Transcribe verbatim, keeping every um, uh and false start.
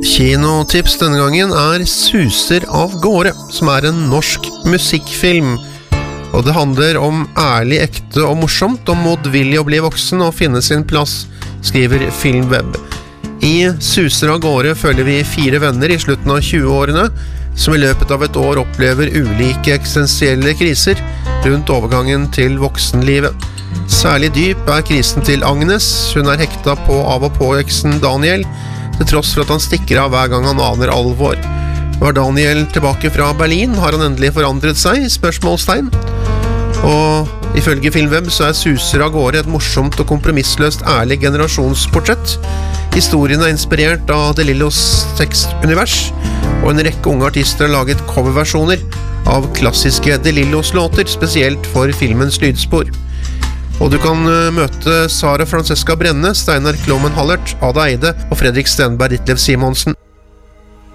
Kinotips denne gangen er Suser av gårde, som er en norsk musikkfilm. Og det handler om ærlig, ekte og morsomt, om motvillig å bli voksen og finne sin plass, skriver Filmweb. I Suser av gårde følger vi fire venner i slutten av tjueårene, som i løpet av et år opplever ulike eksistensielle kriser rundt overgangen til voksenlivet. Særlig dyp er krisen til Agnes. Hun er hekta på av og på eksen Daniel, til tross for at han stikker av hver gang han aner alvor. Var Daniel tilbake fra Berlin? Har han endelig forandret seg? Spørsmålstegn. Og ifølge Filmweb så er Suser av gårde et morsomt og kompromissløst ærlig generasjonsportrett. Historien er inspirert av De Lillos tekstunivers, og en rekke unge artister har laget coverversjoner av klassiske De Lillos låter, spesielt for filmens lydspor. Og du kan møte Sara Francesca Brenne, Steinar Klomen Hallert, Ada Eide og Fredrik Stenberg Ditlev Simonsen.